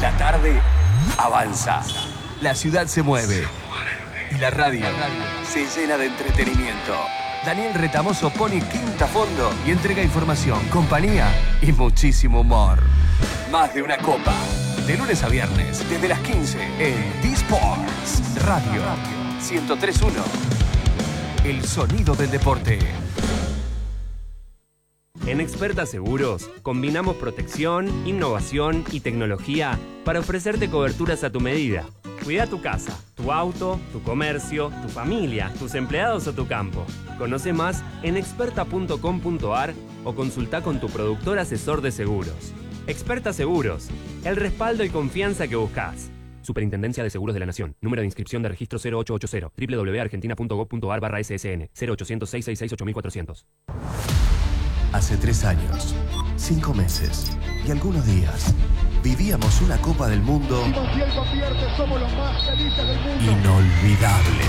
La tarde avanza. La ciudad se mueve. Y la radio se llena de entretenimiento. Daniel Retamoso pone quinta a fondo y entrega información, compañía y muchísimo humor. Más de una copa. De lunes a viernes, desde las 15 en D-Sports Radio 103.1. El sonido del deporte. En Experta Seguros, combinamos protección, innovación y tecnología para ofrecerte coberturas a tu medida. Cuida tu casa, tu auto, tu comercio, tu familia, tus empleados o tu campo. Conoce más en experta.com.ar o consulta con tu productor asesor de seguros. Experta Seguros, el respaldo y confianza que buscas. Superintendencia de Seguros de la Nación. Número de inscripción de registro 0880 www.argentina.gov.ar/SSN 0800-666-8400. Hace 3 años, 5 meses y algunos días vivíamos una Copa del Mundo inolvidable.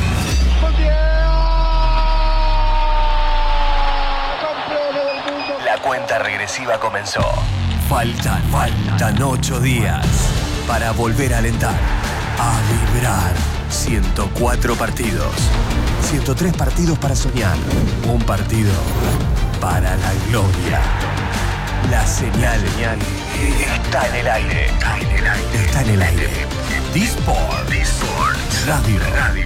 La cuenta regresiva comenzó. Faltan 8 días para volver a alentar, a vibrar. 104 partidos, 103 partidos para soñar, un partido para la gloria. La señal está en el aire. Está en el aire. D-Sports Radio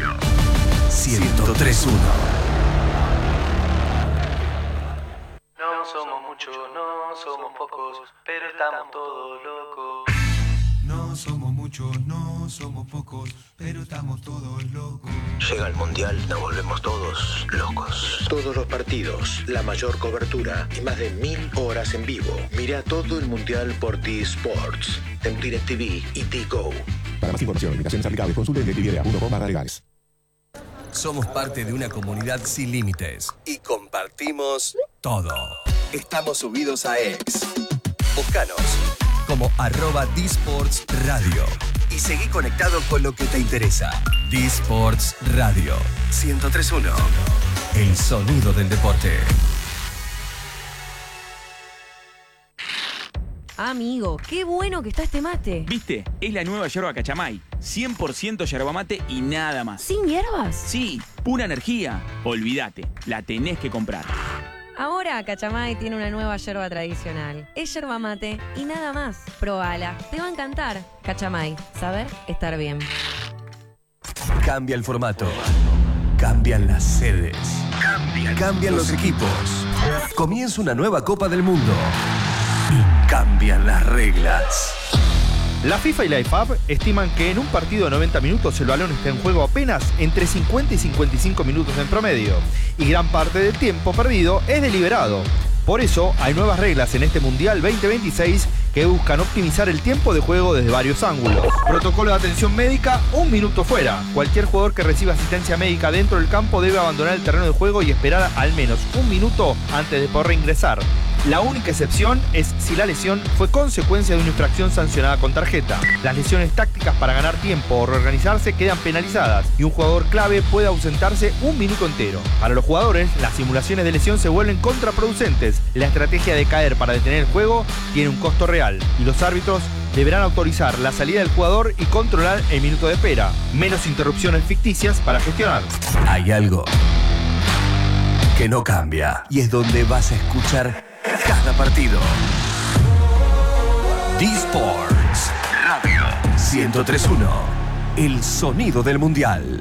103.1. No somos muchos, no somos pocos, pero estamos todos locos. No somos muchos, no somos pocos, pero estamos todos locos. Llega el Mundial, nos volvemos todos locos. Todos los partidos, la mayor cobertura y más de 1000 horas en vivo. Mira todo el Mundial por D-Sports, en DirecTV y D-Go. Para más información, limitaciones aplicables, consulte en DirecTV.com/legales. Somos parte de una comunidad sin límites y compartimos todo. Estamos subidos a X. Búscanos como @D-Sports Radio y seguí conectado con lo que te interesa. D-Sports Radio 103.1. El sonido del deporte. Amigo, qué bueno que está este mate. ¿Viste? Es la nueva yerba Cachamay. 100% yerba mate y nada más. ¿Sin hierbas? Sí, pura energía. Olvídate, la tenés que comprar. Ahora Cachamay tiene una nueva yerba tradicional. Es yerba mate y nada más. Probala, te va a encantar. Cachamay, saber estar bien. Cambia el formato. Cambian las sedes. Cambian los equipos. Comienza una nueva Copa del Mundo. Y cambian las reglas. La FIFA y la IFAB estiman que en un partido de 90 minutos el balón está en juego apenas entre 50 y 55 minutos en promedio, y gran parte del tiempo perdido es deliberado. Por eso hay nuevas reglas en este Mundial 2026 que buscan optimizar el tiempo de juego desde varios ángulos. Protocolo de atención médica, 1 minuto fuera. Cualquier jugador que reciba asistencia médica dentro del campo debe abandonar el terreno de juego y esperar al menos 1 minuto antes de poder reingresar. La única excepción es si la lesión fue consecuencia de una infracción sancionada con tarjeta. Las lesiones tácticas para ganar tiempo o reorganizarse quedan penalizadas y un jugador clave puede ausentarse 1 minuto entero. Para los jugadores, las simulaciones de lesión se vuelven contraproducentes. La estrategia de caer para detener el juego tiene un costo real y los árbitros deberán autorizar la salida del jugador y controlar el minuto de espera. Menos interrupciones ficticias para gestionar. Hay algo que no cambia y es donde vas a escuchar cada partido. D-Sports Radio 103.1. El sonido del mundial.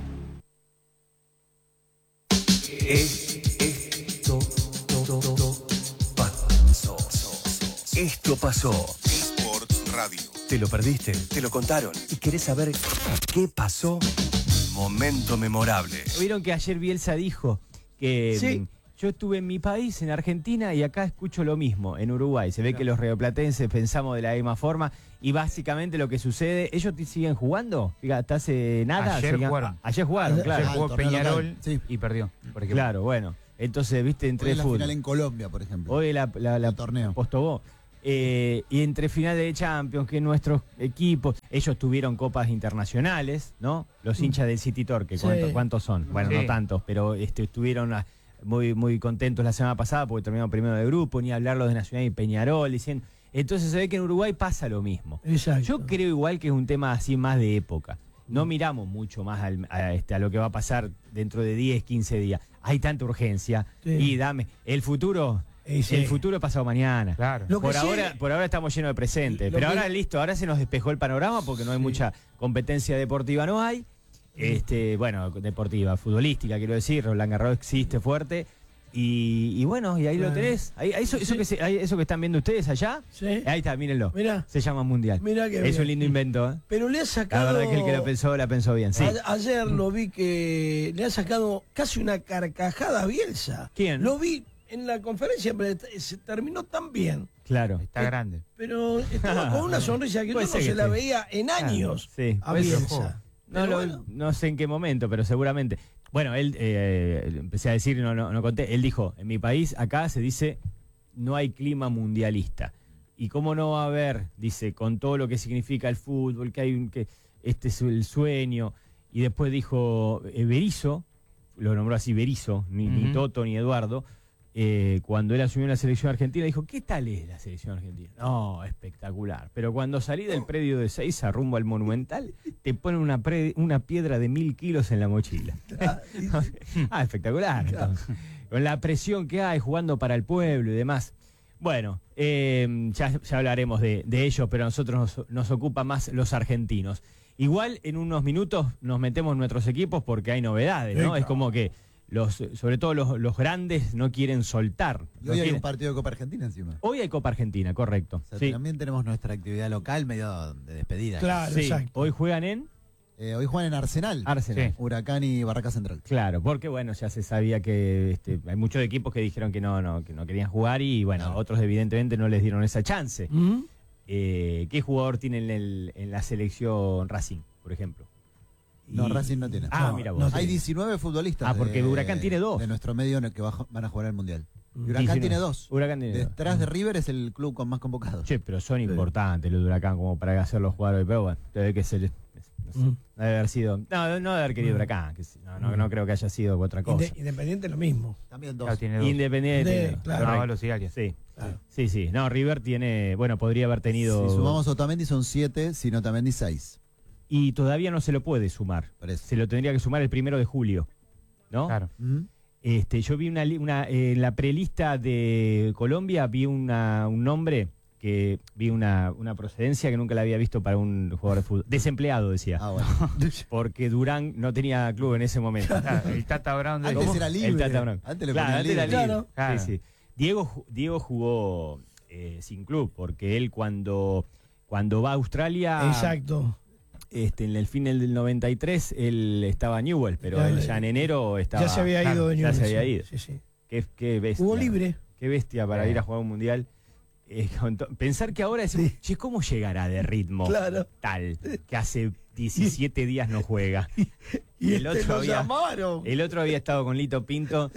Esto pasó. D-Sports Radio. ¿Te lo perdiste? ¿Te lo contaron? ¿Y querés saber qué pasó? Momento memorable. Vieron que ayer Bielsa dijo que Sí. yo estuve en mi país, en Argentina, y acá escucho lo mismo, en Uruguay. Se ve que los rioplatenses pensamos de la misma forma y básicamente lo que sucede, ¿ellos siguen jugando? Hasta hace nada. Ayer jugaron. Ayer jugaron, claro. Ayer jugó Peñarol sí. y perdió. Por ejemplo. Claro, bueno. Entonces, viste, entre Hoy la fútbol. final en Colombia, por ejemplo. Hoy la torneo. Postobó. Y entre finales de Champions, que nuestros equipos, ellos tuvieron copas internacionales, ¿no? Los hinchas del City Torque, ¿cuántos son? Bueno, Sí. no tantos, pero estuvieron muy contentos la semana pasada porque terminaron primero de grupo, ni hablar los de Nacional y Peñarol, diciendo, Entonces se ve que en Uruguay pasa lo mismo. Exacto. Yo creo igual que es un tema así más de época. No miramos mucho más a lo que va a pasar dentro de 10, 15 días. Hay tanta urgencia. Sí. Y dame, el futuro... Sí. El futuro es pasado mañana. Claro. Por ahora estamos llenos de presente. Pero ahora listo, ahora se nos despejó el panorama porque no hay mucha competencia deportiva, no hay. Bueno, deportiva, futbolística, quiero decir, Roland Garros existe fuerte. Y bueno, y ahí lo tenés. Eso que están viendo ustedes allá, ahí está, mírenlo. Mirá. Se llama Mundial. Mirá que es bien. un lindo invento, ¿eh? Pero le ha sacado... La verdad que el que lo pensó, la pensó bien, sí. Ayer lo vi que le ha sacado casi una carcajada a Bielsa. ¿Quién? Lo vi en la conferencia, pero se terminó tan bien. Claro. Está grande. Pero estaba con una sonrisa que no Puede ser se que la sí. veía en años Sí, a puede ser. Bielsa. No sé en qué momento, pero seguramente. Bueno, él, empecé a decir, no conté, él dijo, en mi país, acá se dice, no hay clima mundialista. ¿Y cómo no va a haber? Dice, con todo lo que significa el fútbol, que este es el sueño. Y después dijo, Berizzo, lo nombró así Berizzo, ni Toto ni Eduardo, cuando él asumió la selección argentina, dijo, ¿qué tal es la selección argentina? No, espectacular. Pero cuando salí del predio de Seiza rumbo al Monumental, te ponen una piedra de 1000 kilos en la mochila. Espectacular. Entonces. Con la presión que hay jugando para el pueblo y demás. Bueno, ya hablaremos de ello, pero a nosotros nos ocupa más los argentinos. Igual en unos minutos nos metemos en nuestros equipos porque hay novedades, ¿no? Es como que sobre todo los grandes no quieren soltar. Y hoy hay un partido de Copa Argentina encima. Hoy hay Copa Argentina, correcto. O sea, sí. También tenemos nuestra actividad local medio de despedida. Claro, sí. exacto. Hoy juegan en... Hoy juegan en Arsenal. Sí. Huracán y Barraca Central. Claro, porque bueno, ya se sabía que hay muchos equipos que dijeron que no querían jugar y bueno, otros evidentemente no les dieron esa chance. ¿Qué jugador tiene en la selección Racing, por ejemplo? No, Racing no tiene. Mira vos. Hay 19 futbolistas. Porque Huracán tiene 2. De nuestro medio que van a jugar el Mundial. Y Huracán tiene 2. Huracán tiene 2. Detrás de River es el club con más convocados. Che, pero son importantes los de Huracán como para hacerlos jugar hoy. Pero bueno, debe que ser... No debe haber sido... No debe haber querido Huracán. No creo que haya sido otra cosa. Independiente lo mismo. También 2. Claro, tiene 2. Independiente. Claro. Sí. Claro. Sí. No, River tiene... Bueno, podría haber tenido... Si sumamos Otamendi son 7, sin Otamendi 6. Y todavía no se lo puede sumar. Se lo tendría que sumar el 1 de julio, ¿no? Claro. Yo vi en la prelista de Colombia vi un nombre que vi una procedencia que nunca la había visto para un jugador de fútbol. Desempleado, decía. Bueno. Porque Durán no tenía club en ese momento. El Tata Brown. Antes era libre. El Tata Brown. Antes lo ponía libre. Claro. Claro. Sí. Diego jugó sin club porque él cuando va a Australia... Exacto. En el fin del 93 él estaba en Newell, pero él ya en enero estaba... Ya se había ido de Newell. Ya se había ido. Sí. Qué bestia. Jugó libre. Qué bestia para ir a jugar un mundial. Pensar que ahora decimos, che, ¿cómo llegará de ritmo tal? Que hace 17 días no juega. Y el otro había estado con Lito Pinto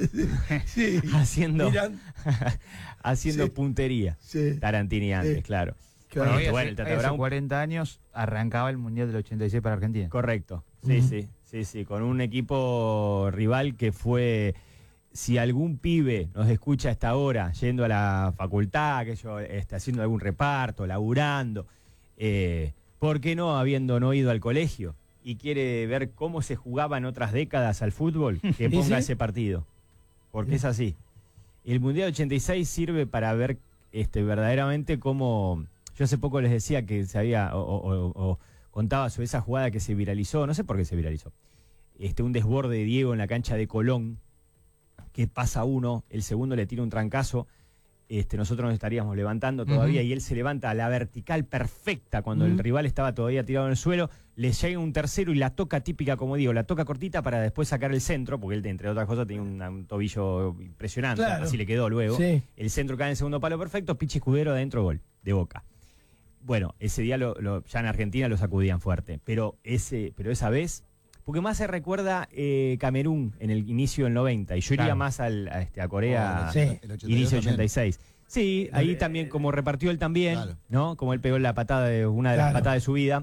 haciendo puntería. Tarantini antes, claro. Bueno, hace 40 años arrancaba el Mundial del 86 para Argentina. Correcto, sí, con un equipo rival que fue, si algún pibe nos escucha hasta ahora, yendo a la facultad, que yo haciendo algún reparto, laburando, ¿por qué no habiendo no ido al colegio? Y quiere ver cómo se jugaba en otras décadas al fútbol, que ponga ese partido, porque es así. El Mundial 86 sirve para ver verdaderamente cómo... Yo hace poco les decía que se había, o contaba sobre esa jugada que se viralizó, no sé por qué se viralizó. Un desborde de Diego en la cancha de Colón, que pasa uno, el segundo le tira un trancazo, nosotros nos estaríamos levantando todavía y él se levanta a la vertical perfecta cuando el rival estaba todavía tirado en el suelo, le llega un tercero y la toca típica, como digo, la toca cortita para después sacar el centro, porque él, entre otras cosas, tenía un tobillo impresionante, así le quedó luego. Sí. El centro cae en el segundo palo perfecto, Pichi Escudero adentro, gol, de Boca. Bueno, ese día ya en Argentina lo sacudían fuerte, pero esa vez, porque más se recuerda Camerún en el inicio del 90, y yo iría más a Corea, inicio 86. Sí, ahí también, como repartió él también, ¿no? Como él pegó la patada una de las patadas de su vida.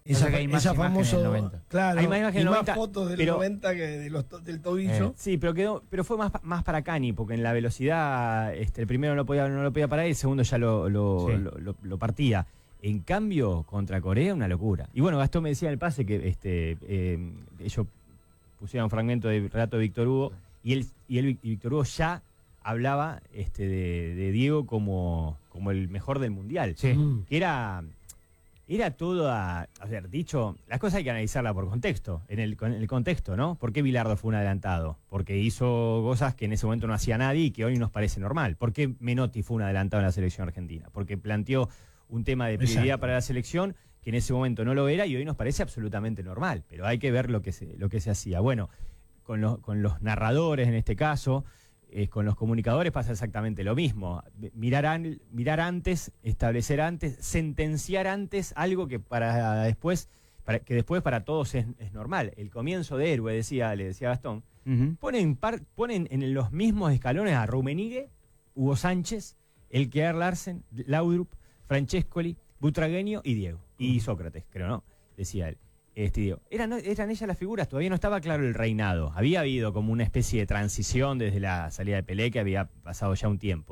Esa famoso, claro, hay más imágenes y del más 90, fotos del pero, 90 que del tobillo. Sí, pero fue más para Cani, porque en la velocidad el primero no lo podía parar y el segundo ya lo partía. En cambio, contra Corea, una locura. Y bueno, Gastón me decía en el pase que ellos pusieron un fragmento del relato de Víctor Hugo y Víctor Hugo ya hablaba de Diego como el mejor del Mundial. Sí. Que era todo dicho, las cosas hay que analizarlas por contexto, en el contexto, ¿no? ¿Por qué Bilardo fue un adelantado? Porque hizo cosas que en ese momento no hacía nadie y que hoy nos parece normal. ¿Por qué Menotti fue un adelantado en la selección argentina? Porque planteó un tema de prioridad para la selección que en ese momento no lo era y hoy nos parece absolutamente normal, pero hay que ver lo que se hacía. Bueno, con los narradores en este caso, con los comunicadores pasa exactamente lo mismo. Mirar antes, establecer antes, sentenciar antes algo que después para todos es normal. El comienzo de Héroe, le decía Gastón, ponen en los mismos escalones a Rummenigge, Hugo Sánchez, Elkear Larsen, Laudrup, Francescoli, Butragueño y Diego. Y Sócrates, creo, ¿no? Decía él. Diego. Eran ellas las figuras, todavía no estaba claro el reinado. Había habido como una especie de transición desde la salida de Pelé, que había pasado ya un tiempo.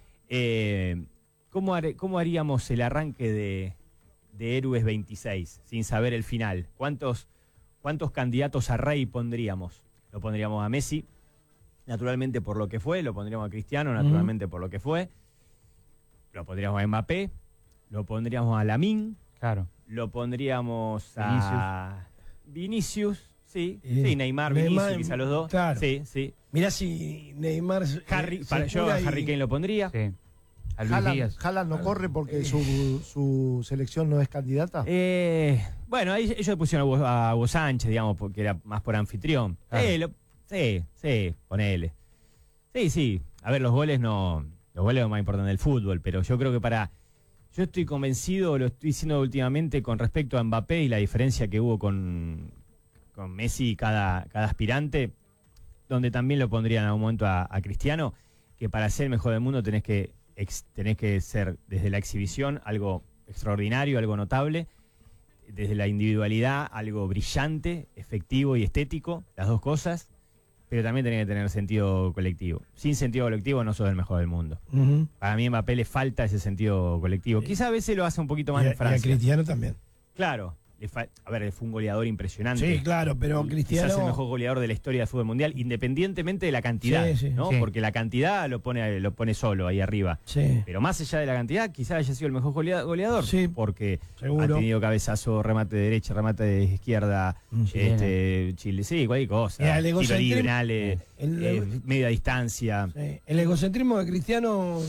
¿Cómo haríamos el arranque de Héroes 26, sin saber el final? ¿Cuántos candidatos a rey pondríamos? Lo pondríamos a Messi, naturalmente por lo que fue, lo pondríamos a Cristiano, naturalmente por lo que fue, lo pondríamos a Mbappé, lo pondríamos a Lamine, claro, lo pondríamos a Vinicius, sí, Neymar, Vinicius, quizá los dos. Claro. Sí. Mirá si Neymar... yo a Harry Kane lo pondría. Sí. A Luis Díaz. ¿Haaland no corre porque su selección no es candidata? Bueno, ellos pusieron a Hugo Sánchez, digamos, porque era más por anfitrión. Claro. Sí, ponele. Sí. A ver, los goles no es lo más importante del fútbol, pero yo creo que yo estoy convencido, lo estoy diciendo últimamente con respecto a Mbappé y la diferencia que hubo con Messi y cada aspirante, donde también lo pondrían en algún momento a Cristiano, que para ser el mejor del mundo tenés que ser desde la exhibición algo extraordinario, algo notable, desde la individualidad algo brillante, efectivo y estético, las dos cosas, pero también tenés que tener sentido colectivo. Sin sentido colectivo no sos el mejor del mundo. Para mí a Mbappé le falta ese sentido colectivo. Quizá a veces lo hace un poquito más en Francia. Y a Cristiano también. Claro. A ver, fue un goleador impresionante. Sí, claro, pero Cristiano... Quizás el mejor goleador de la historia del fútbol mundial, independientemente de la cantidad, ¿no? Sí. Porque la cantidad lo pone solo ahí arriba. Sí. Pero más allá de la cantidad, quizás haya sido el mejor goleador. Sí, porque seguro. Ha tenido cabezazo, remate de derecha, remate de izquierda, Chile, sí, cualquier cosa. Tiro libre, media distancia. Sí. El egocentrismo de Cristiano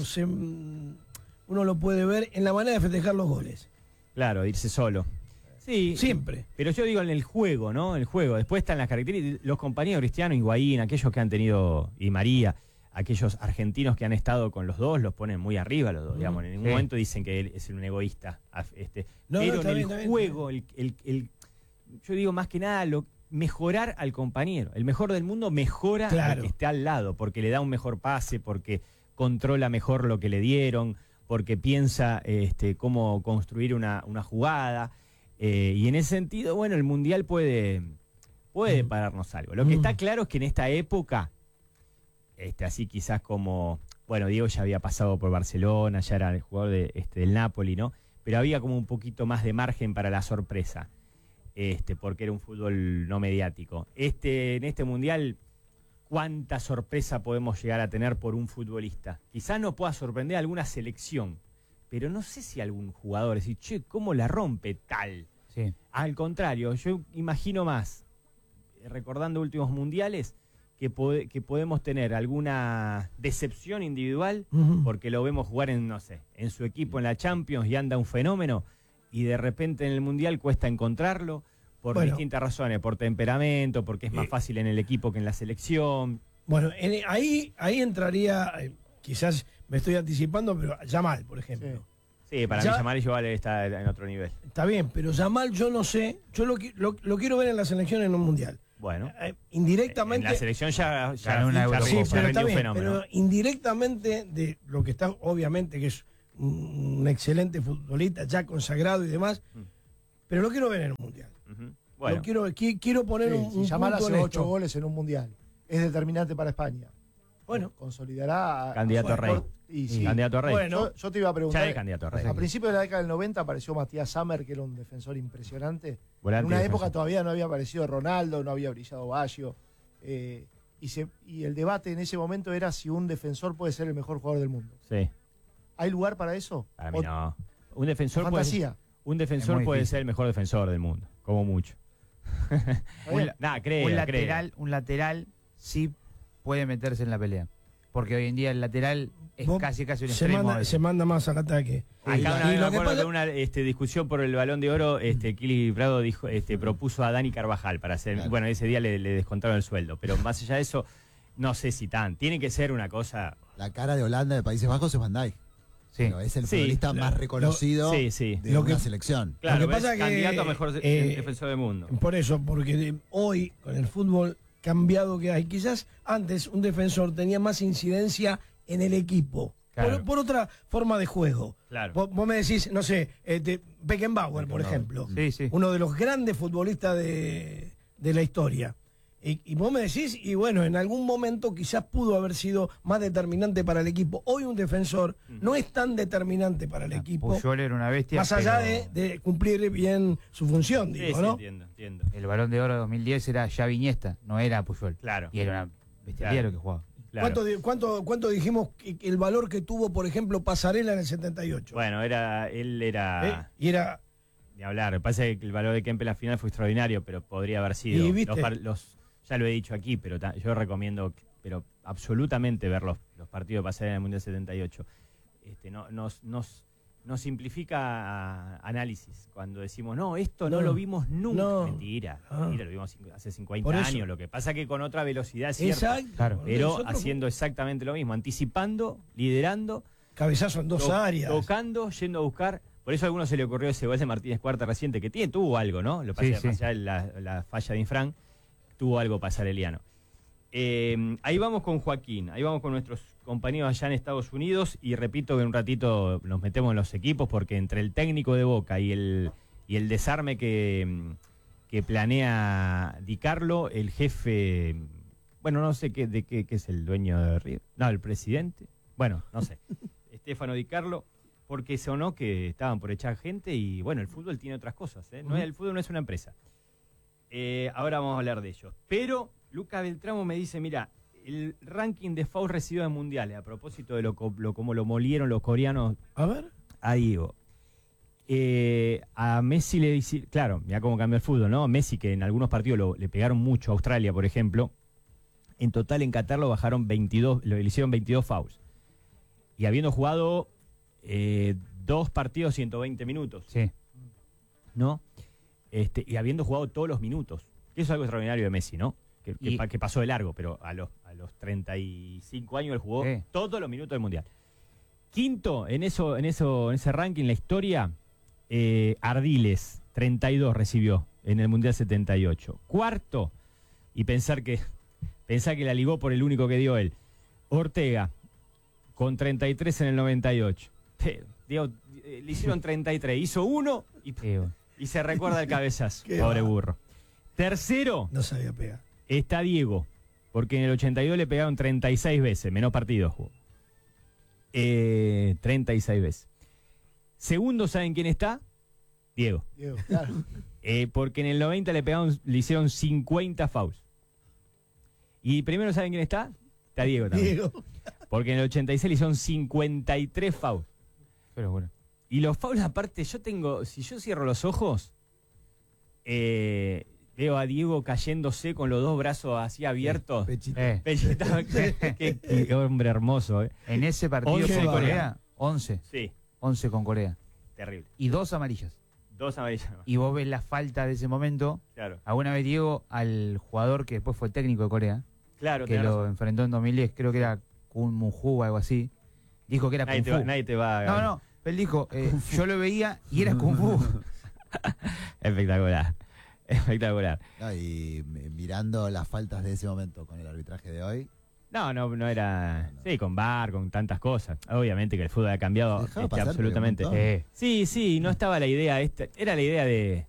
uno lo puede ver en la manera de festejar los goles. Claro, irse solo. Sí, siempre. Pero yo digo en el juego, ¿no? El juego. Después están las características. Los compañeros Cristiano, Higuaín, aquellos que han tenido, y María, aquellos argentinos que han estado con los dos, los ponen muy arriba los dos, digamos. En ningún momento dicen que él es un egoísta. Pero en el juego, yo digo más que nada, mejorar al compañero. El mejor del mundo mejora al que esté al lado, porque le da un mejor pase, porque controla mejor lo que le dieron, porque piensa cómo construir una jugada. Y en ese sentido, bueno, el Mundial puede pararnos algo. Lo que está claro es que en esta época, así quizás como, bueno, Diego ya había pasado por Barcelona, ya era el jugador del Napoli, ¿no? Pero había como un poquito más de margen para la sorpresa, porque era un fútbol no mediático. En este Mundial, ¿cuánta sorpresa podemos llegar a tener por un futbolista? Quizás no pueda sorprender a alguna selección, pero no sé si algún jugador decir, che, ¿cómo la rompe tal? Sí. Al contrario, yo imagino más, recordando últimos mundiales, que podemos tener alguna decepción individual, porque lo vemos jugar en su equipo en la Champions y anda un fenómeno, y de repente en el Mundial cuesta encontrarlo, por distintas razones, por temperamento, porque es más fácil en el equipo que en la selección. Bueno, ahí entraría, quizás me estoy anticipando, pero Yamal, por ejemplo. Sí, para mí Yamal está en otro nivel. Está bien, pero Yamal yo no sé, yo lo quiero ver en la selección en un Mundial. Bueno, indirectamente... En la selección ya ganó una Eurocopa. Sí, pero está bien, pero indirectamente de lo que está, obviamente, que es un excelente futbolista, ya consagrado y demás, pero lo quiero ver en un mundial. Bueno. Quiero poner un Si Yamal punto hace en 8 esto. goles en un mundial, es determinante para España. Bueno, consolidará Candidato a rey. Candidato a rey. Bueno, yo te iba a preguntar. Ya es candidato a rey. A principios de la década del 90 apareció Matías Sammer, que era un defensor impresionante. Volante en una defensor. época todavía no había aparecido Ronaldo, no había brillado Baggio. Y el debate en ese momento era si un defensor puede ser el mejor jugador del mundo. Sí. ¿Hay lugar para eso? Para mí no. Un defensor fantasía. Un defensor muy puede difícil. ser el mejor defensor del mundo, como mucho. Un lateral sí puede meterse en la pelea. Porque hoy en día el lateral es casi un extremo. Se manda más al ataque. Acá Y me lo que acuerdo pasa- de una discusión por el Balón de Oro, Kili Prado dijo, propuso a Dani Carvajal para hacer, bueno, ese día le descontaron el sueldo, pero más allá de eso, no sé si tiene que ser una cosa. La cara de Holanda de Países Bajos es Van Dijk. Sí. Pero es el Sí, futbolista más reconocido de Lo una que- selección. Claro, Lo que es pasa que, candidato a mejor defensor del mundo. Por eso, porque hoy, con el fútbol cambiado que hay, quizás antes un defensor tenía más incidencia en el equipo. Claro. Por otra forma de juego. Claro. Vos me decís, no sé, Beckenbauer, por ejemplo. Sí, sí. Uno de los grandes futbolistas de la historia. Y vos me decís, y bueno, en algún momento quizás pudo haber sido más determinante para el equipo. Hoy un defensor no es tan determinante para el equipo. Puyol era una bestia. Más allá pero de cumplir bien su función, digo, ¿no? Entiendo. el Balón de Oro 2010 era Xavi Iniesta, no era Puyol. Claro. Y era una bestialidad lo que jugaba. Claro. ¿Cuánto dijimos que el valor que tuvo, por ejemplo, Pasarela en el 78? Bueno, él era... Y era... Ni hablar, pasa que el valor de Kempe en la final fue extraordinario, pero podría haber sido. Y, ¿viste? Ya lo he dicho aquí, pero yo recomiendo, pero absolutamente ver los partidos de Pasarela en el Mundial 78. Nos simplifica análisis cuando decimos, no, esto no lo vimos nunca. No. Mentira, lo vimos hace 50 Por eso. años. Lo que pasa que con otra velocidad, cierto, Exacto. Claro. pero Nosotros- haciendo exactamente lo mismo, anticipando, liderando. Cabezazo en dos áreas. Tocando, yendo a buscar. Por eso a algunos se le ocurrió ese gol de Martínez Cuarta reciente, que tuvo algo, ¿no? Lo que pasa es que la falla de Infran tuvo algo pasareliano. Ahí vamos con Joaquín, ahí vamos con nuestros compañeros allá en Estados Unidos, y repito que en un ratito nos metemos en los equipos, porque entre el técnico de Boca y el desarme que planea Di Carlo, el jefe, bueno, no sé de qué es el dueño de River, no, el presidente, bueno, no sé, Stefano Di Carlo, porque sonó que estaban por echar gente, y bueno, el fútbol tiene otras cosas, ¿eh? El fútbol no es una empresa. Ahora vamos a hablar de ellos. Pero Luca Beltramo me dice, mira, el ranking de fouls recibidos en mundiales, a propósito de cómo lo molieron los coreanos. A ver. A Diego. A Messi le dice, claro, mira cómo cambió el fútbol, ¿no? Messi, que en algunos partidos le pegaron mucho a Australia, por ejemplo, en total en Qatar lo bajaron 22, le hicieron 22 fouls. Y habiendo jugado 2 partidos 120 minutos. Sí. ¿No? Y habiendo jugado todos los minutos. Eso es algo extraordinario de Messi, ¿no? Que pasó de largo, pero a los 35 años él jugó todos los minutos del Mundial. Quinto, en ese ranking, la historia, Ardiles, 32 recibió en el Mundial 78. Cuarto, y pensar que la ligó por el único que dio él, Ortega, con 33 en el 98. Digo, le hicieron 33, hizo uno y se recuerda el cabezazo. Pobre burro. Tercero, no sabía pegar. Está Diego, porque en el 82 le pegaron 36 veces, menos partidos jugó. 36 veces. Segundo, ¿saben quién está? Diego. Diego, claro. Porque en el 90 le hicieron 50 fouls. Y primero, ¿saben quién está? Está Diego también. Diego. Porque en el 86 le hicieron 53 fouls. Pero bueno. Y los fouls, aparte, si yo cierro los ojos, veo a Diego cayéndose con los dos brazos así abiertos. Pechita. Qué hombre hermoso. En ese partido 11 con de Corea, 11. Sí. 11 con Corea. Terrible. Y 2 amarillas. 2 amarillas. Y vos ves la falta de ese momento. Claro. Alguna vez Diego, al jugador que después fue el técnico de Corea, Claro, que tenés lo razón. enfrentó en 2010, creo que era Kun Muju o algo así, dijo que era Nadie Kung Fu. nadie te va a... No, él dijo, yo lo veía y era Kung Fu. Espectacular. Espectacular. No, y mirando las faltas de ese momento con el arbitraje de hoy. No era... Sí, con VAR, con tantas cosas. Obviamente que el fútbol ha cambiado Dejaba pasar, absolutamente. pero un montón. Sí, no estaba la idea esta. Era la idea de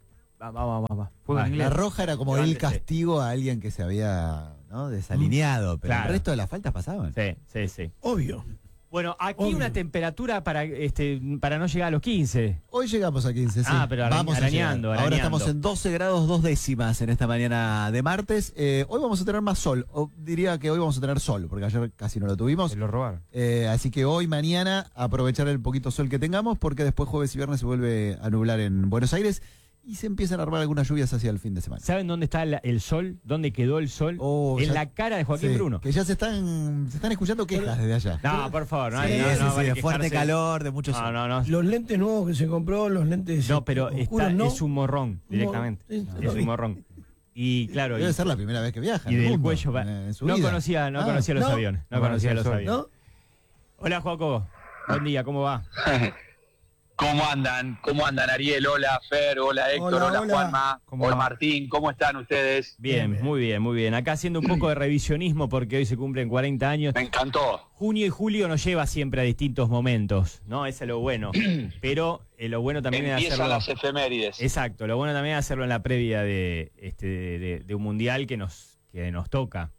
Va. La roja era como el castigo a alguien que se había, ¿no?, desalineado, pero Claro. el resto de las faltas pasaban. Sí. Obvio. Bueno, aquí una temperatura para no llegar a los 15. Hoy llegamos a 15, sí. Pero vamos arañando, a llegar. Ahora arañando. estamos en 12 grados 2 décimas en esta mañana de martes. Hoy vamos a tener más sol. O diría que hoy vamos a tener sol, porque ayer casi no lo tuvimos. Se lo robaron. Así que hoy, mañana, aprovechar el poquito sol que tengamos, porque después jueves y viernes se vuelve a nublar en Buenos Aires y se empiezan a armar algunas lluvias hacia el fin de semana. ¿Saben dónde está el sol? ¿Dónde quedó el sol? En la cara de Joaquín Sí, Bruno. Que ya se están escuchando quejas desde allá. No, por favor, no, Sí, no, sí, no, sí, vale de fuerte quejarse. calor, de mucho sol. No. Los lentes nuevos que se compró, los lentes. No, pero oscuros, ¿no? es un morrón directamente. Es un morrón. Y claro. Debe ser la primera vez que viaja. Y en el del mundo, cuello. en su No vida. conocía los aviones. No conocía los aviones. ¿No? Hola, Joaco. Buen día, ¿cómo va? ¿Cómo andan? ¿Cómo andan, Ariel? Hola, Fer. Hola, Héctor. Hola, Juanma. Hola, Martín. ¿Cómo están ustedes? Bien, muy bien. Acá haciendo un poco de revisionismo porque hoy se cumplen 40 años. Me encantó. Junio y julio nos lleva siempre a distintos momentos, ¿no? Eso es lo bueno. Pero lo bueno también es Empiezan hacerlo... las efemérides. Exacto, lo bueno también es hacerlo en la previa de un mundial que nos toca.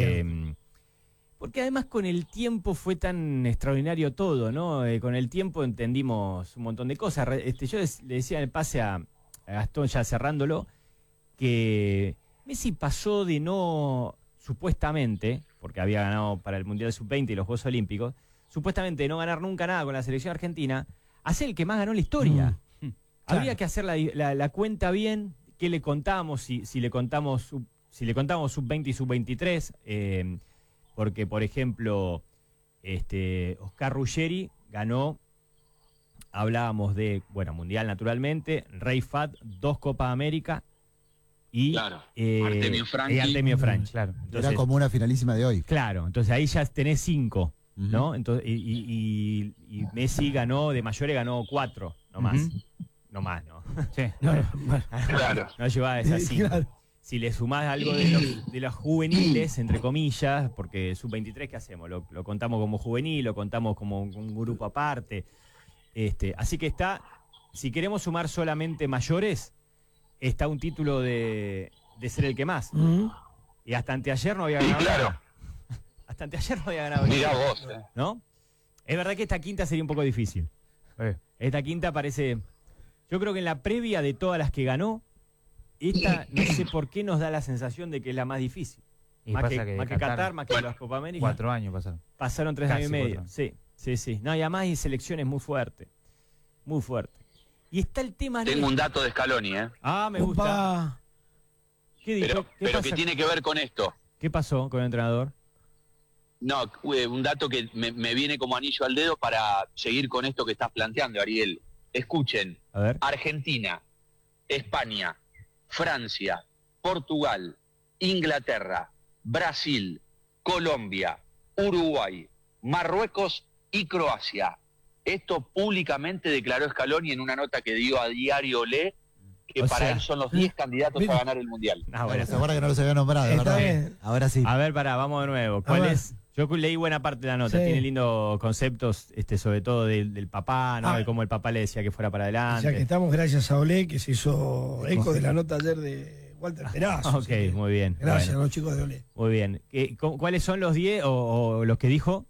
Porque además con el tiempo fue tan extraordinario todo, ¿no? Con el tiempo entendimos un montón de cosas. Yo le decía en el pase a Gastón, ya cerrándolo, que Messi pasó de no, supuestamente, porque había ganado para el Mundial Sub-20 y los Juegos Olímpicos, supuestamente de no ganar nunca nada con la selección argentina, a ser el que más ganó en la historia. Habría que hacer la cuenta bien, qué le contamos, si le contamos Sub-20 y Sub-23, porque, por ejemplo, Oscar Ruggeri ganó, hablábamos de, Mundial naturalmente, Rey Fat, 2 Copa América y Artemio Franchi. Artemio Franchi, claro. Era como una finalísima de hoy. Claro, entonces ahí ya tenés 5, ¿no? Entonces, y Messi ganó, de mayores ganó 4, no más. No más, ¿no? Sí. Claro. No llevaba esas 5. Claro. Si le sumás algo de los juveniles, entre comillas, porque Sub-23, ¿qué hacemos? Lo contamos como juvenil, lo contamos como un grupo aparte. Así que está, si queremos sumar solamente mayores, está un título de ser el que más. Y hasta anteayer no había ganado. Claro. Hasta anteayer no había ganado. Mirá vos. ¿No? Es verdad que esta quinta sería un poco difícil. Esta quinta parece... Yo creo que en la previa de todas las que ganó, esta no sé por qué nos da la sensación de que es la más difícil. Y Más pasa que Qatar, Qatar, más que las Copa América. 4 años pasaron. Pasaron 3 Casi años y medio. 4 Sí. No, y además hay selecciones muy fuertes. Muy fuertes. Y está el tema... Tengo un dato de Scaloni, ¿eh? Ah, me gusta. ¿Qué dijo? Pero que tiene que ver con esto. ¿Qué pasó con el entrenador? No, un dato que me viene como anillo al dedo para seguir con esto que estás planteando, Ariel. Escuchen. A ver. Argentina, España, Francia, Portugal, Inglaterra, Brasil, Colombia, Uruguay, Marruecos y Croacia. Esto públicamente declaró Scaloni en una nota que dio a Diario Olé, que para él son los 10 candidatos a ganar el Mundial. Bueno, se acuerda que no los había nombrado, ¿verdad? Ahora sí. A ver, vamos de nuevo. ¿Cuál es? Yo leí buena parte de la nota, tiene lindos conceptos, sobre todo del papá, ¿no? De cómo el papá le decía que fuera para adelante. O sea que estamos gracias a Olé, que se hizo eco de la nota ayer de Walter Perazo. Ok, muy bien. Gracias a los chicos de Olé. Muy bien. ¿Cuáles son los 10 o los que dijo?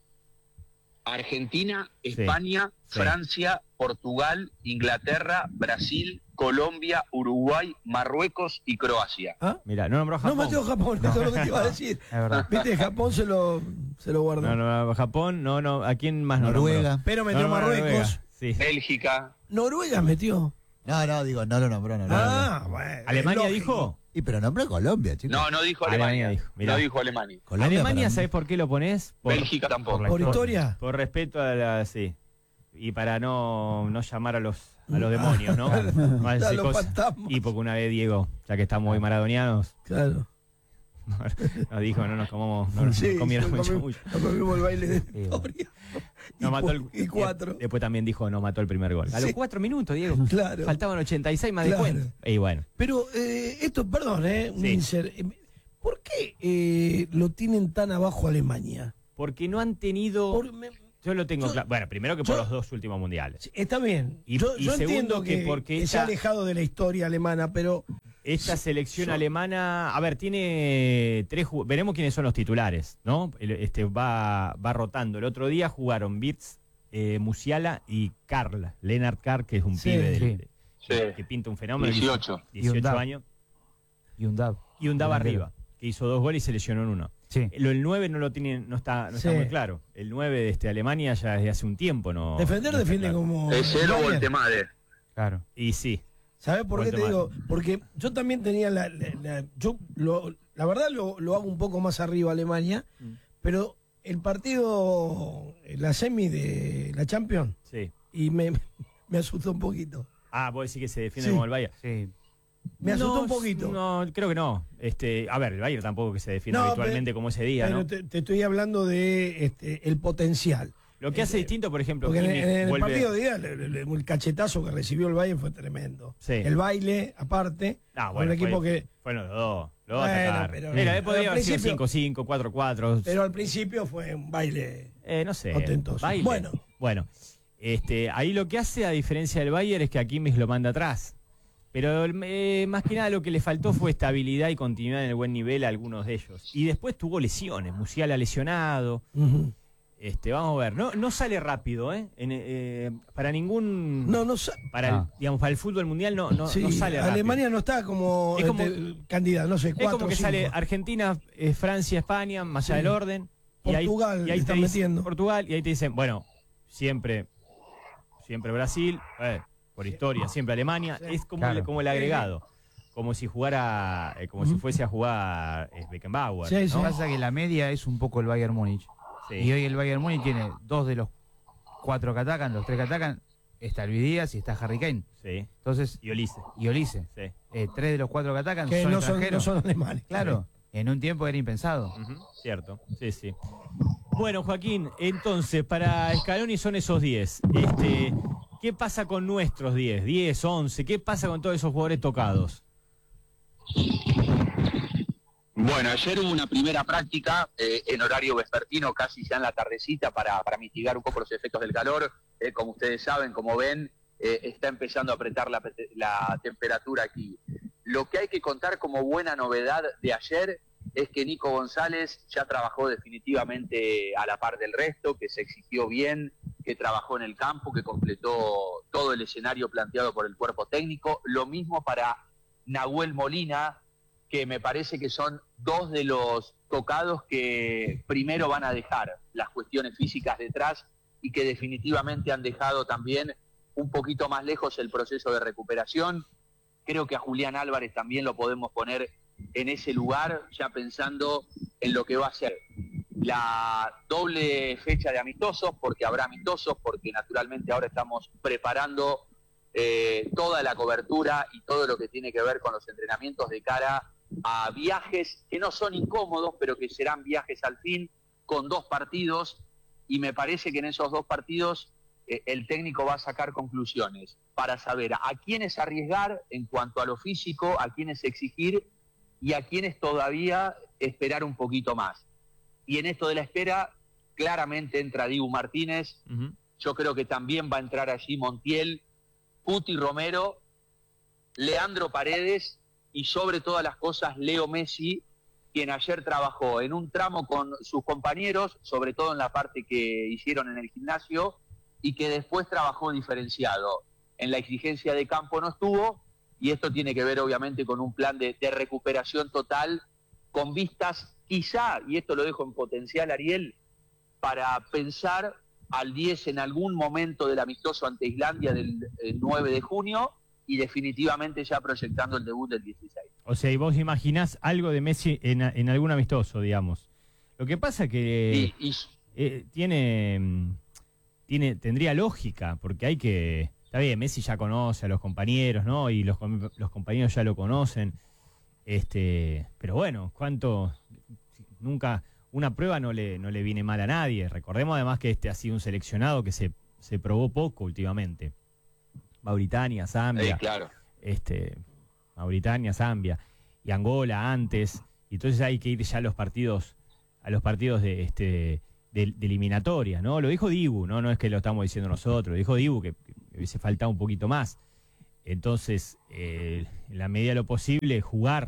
Argentina, España, Francia, Portugal, Inglaterra, Brasil, Colombia, Uruguay, Marruecos y Croacia. Mira, no nombró Japón. No metió Japón, eso es lo que te iba a decir. Es verdad. Viste, Japón se lo guardó. No, Japón, no. ¿A quién más Noruega. nombró? Pero metió Marruecos. Noruega, sí. Bélgica. Noruega metió. No, digo, no lo nombró. No, bueno. ¿Alemania dijo? Y pero nombró Colombia, chicos. No dijo Alemania. Mirá. No dijo Alemania. Alemania, ¿sabes por qué lo pones? Bélgica tampoco. ¿Por historia? Por respeto a la... Sí. Y para no llamar a los demonios, ¿no? No A hacer los cosas. fantasmas. Y porque una vez Diego, ya que estamos hoy maradonianos, Claro. nos dijo no nos comamos, no nos comieron mucho. Nos comimos el baile de historia. Nos mató y 4. Después también dijo no mató el primer gol. A los 4 minutos, Diego. Claro. Faltaban 86 más de cuenta. Y bueno. Pero esto, perdón, un insert. ¿Por qué lo tienen tan abajo Alemania? Porque no han tenido... Yo lo tengo claro. Bueno, primero que por los 2 últimos mundiales. Está bien. Y Yo segundo entiendo que porque se ha alejado de la historia alemana, pero... Esta selección alemana, a ver, tiene 3 veremos quiénes son los titulares, ¿no? Va rotando. El otro día jugaron Wirtz, Musiala y Lennart Karl, que es un pibe que pinta un fenómeno. 18 años. Y un Dab arriba, que hizo 2 goles y se lesionó en uno. Sí. El 9 no lo tiene, no está muy claro. El 9 de Alemania ya desde hace un tiempo no. Defiende claro. como. Es cero Voltemade. Claro. Y sí. ¿Sabes por qué te digo? Porque yo también tenía la verdad lo hago un poco más arriba Alemania, pero el partido, la semi de la Champions, y me asustó un poquito. Ah, vos decís que se defiende como el Bayern. Sí. Me asustó un poquito. No, creo que no. A ver, el Bayern tampoco que se defiende habitualmente como ese día, pero ¿no? Te estoy hablando de el potencial. Lo que hace distinto, por ejemplo, porque Kimmich en el vuelve... partido de día el cachetazo que recibió el Bayern fue tremendo. Sí. El baile, aparte, bueno, un equipo que... Bueno, los dos Bueno, atacar. pero podría al haber sido principio- 5-5, 4-4. Pero al principio fue un baile No sé. ostentoso. Baile. Bueno, ahí lo que hace, a diferencia del Bayern, es que a Kimmich lo manda atrás. Pero más que nada lo que le faltó fue estabilidad y continuidad en el buen nivel a algunos de ellos. Y después tuvo lesiones, Musiala lesionado. Vamos a ver, no sale rápido, para ningún... para el fútbol mundial no sale rápido. Alemania no está como, Es como- candidata, no sé, 4 Es como que o 5. sale Argentina, Francia, España, más allá del orden. Portugal y ahí le te están dicen, metiendo. Portugal, y ahí te dicen, bueno, siempre Brasil, por historia, siempre Alemania. Es como, Claro. como el agregado. Como si jugara, si fuese a jugar Beckenbauer. Lo que ¿no? pasa que la media es un poco el Bayern Múnich. Sí. Y hoy el Bayern Múnich tiene 2 de los 4 que atacan, los 3 que atacan. Está Luis Díaz y está Harry Kane. Sí. Entonces, y Olise. Sí. 3 de los 4 que atacan Que son no son extranjeros. alemanes. Claro. En un tiempo era impensado. Cierto, sí. Bueno, Joaquín, entonces, para Scaloni son esos 10. ¿Qué pasa con nuestros 10? 10, 11, ¿qué pasa con todos esos jugadores tocados? Bueno, ayer hubo una primera práctica en horario vespertino, casi ya en la tardecita, para mitigar un poco los efectos del calor. Como ustedes saben, como ven, está empezando a apretar la temperatura aquí. Lo que hay que contar como buena novedad de ayer es que Nico González ya trabajó definitivamente a la par del resto, que se exigió bien, que trabajó en el campo, que completó todo el escenario planteado por el cuerpo técnico. Lo mismo para Nahuel Molina, que me parece que son 2 de los tocados que primero van a dejar las cuestiones físicas detrás y que definitivamente han dejado también un poquito más lejos el proceso de recuperación. Creo que a Julián Álvarez también lo podemos poner en ese lugar, ya pensando en lo que va a ser la doble fecha de amistosos, porque habrá amistosos, porque naturalmente ahora estamos preparando toda la cobertura y todo lo que tiene que ver con los entrenamientos de cara a viajes que no son incómodos, pero que serán viajes al fin, con 2 partidos, y me parece que en esos 2 partidos el técnico va a sacar conclusiones para saber a quiénes arriesgar en cuanto a lo físico, a quiénes exigir y a quiénes todavía esperar un poquito más. Y en esto de la espera, claramente entra Dibu Martínez, yo creo que también va a entrar allí Montiel, Cuti Romero, Leandro Paredes y sobre todas las cosas Leo Messi, quien ayer trabajó en un tramo con sus compañeros, sobre todo en la parte que hicieron en el gimnasio, y que después trabajó diferenciado. En la exigencia de campo no estuvo, y esto tiene que ver obviamente con un plan de recuperación total, con vistas quizá, y esto lo dejo en potencial, Ariel, para pensar al 10 en algún momento del amistoso ante Islandia del 9 de junio, y definitivamente ya proyectando el debut del 16. O sea, y vos imaginás algo de Messi en algún amistoso, digamos. Lo que pasa que tendría lógica, porque hay que... Está bien, Messi ya conoce a los compañeros, ¿no? Y los compañeros ya lo conocen. Pero bueno, nunca una prueba no le viene mal a nadie. Recordemos además que ha sido un seleccionado que se probó poco últimamente. Mauritania, Zambia. Claro. Mauritania, Zambia y Angola antes. Y entonces hay que ir ya a los partidos de de eliminatoria, ¿no? Lo dijo Dibu, ¿no? No es que lo estamos diciendo nosotros, lo dijo Dibu que hubiese faltado un poquito más. Entonces, en la medida de lo posible, jugar